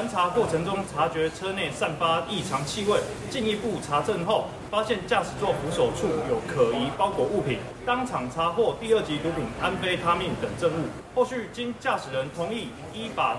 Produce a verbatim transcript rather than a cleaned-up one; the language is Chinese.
盘查过程中察觉车内散发异常气味，进一步查证后，发现驾驶座扶手处有可疑包裹物品，当场查获第二级毒品安非他命等证物。后续经驾驶人同意，依法